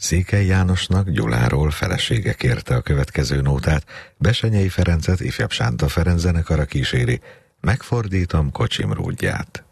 Székely Jánosnak Gyuláról felesége kérte a következő nótát, Bessenyei Ferencet ifjabb Sánta Ferenc zenekara kíséri, megfordítom kocsim rúdját.